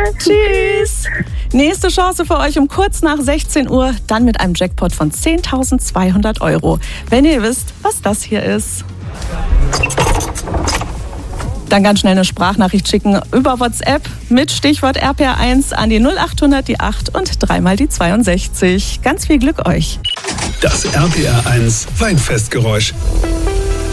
Tschüss. Nächste Chance für euch um kurz nach 16 Uhr, dann mit einem Jackpot von 10.200 €. Wenn ihr wisst, was das hier ist. Dann ganz schnell eine Sprachnachricht schicken über WhatsApp mit Stichwort RPR1 an die 0800 die 8 und 3 mal die 62. Ganz viel Glück euch. Das RPR1 Weinfestgeräusch.